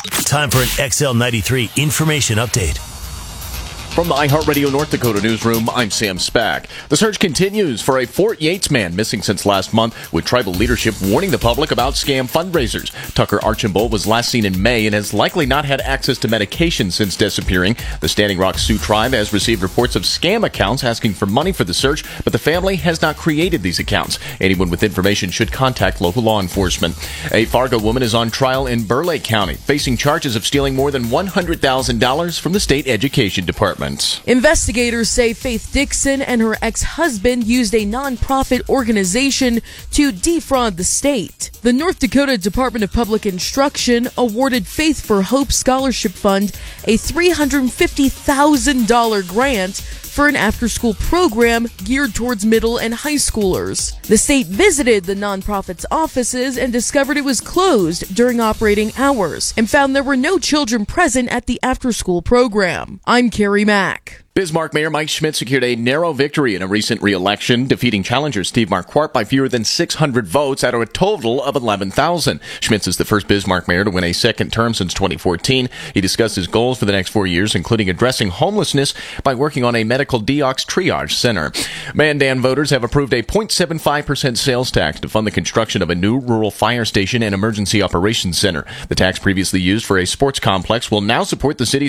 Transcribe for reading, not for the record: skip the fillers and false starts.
Time for an XL93 information update. From the iHeartRadio North Dakota newsroom, I'm Sam Spack. The search continues for a Fort Yates man missing since last month, with tribal leadership warning the public about scam fundraisers. Tucker Archambault was last seen in May and has likely not had access to medication since disappearing. The Standing Rock Sioux tribe has received reports of scam accounts asking for money for the search, but the family has not created these accounts. Anyone with information should contact local law enforcement. A Fargo woman is on trial in Burleigh County, facing charges of stealing more than $100,000 from the state education department. Investigators say Faith Dixon and her ex-husband used a nonprofit organization to defraud the state. The North Dakota Department of Public Instruction awarded Faith for Hope Scholarship Fund a $350,000 grant for an after-school program geared towards middle and high schoolers. The state visited the nonprofit's offices and discovered it was closed during operating hours and found there were no children present at the after-school program. I'm Carrie Mack. Bismarck Mayor Mike Schmitz secured a narrow victory in a recent re-election, defeating challenger Steve Marquardt by fewer than 600 votes out of a total of 11,000. Schmitz is the first Bismarck mayor to win a second term since 2014. He discussed his goals for the next 4 years, including addressing homelessness by working on a medical deox triage center. Mandan voters have approved a 0.75% sales tax to fund the construction of a new rural fire station and emergency operations center. The tax previously used for a sports complex will now support the city's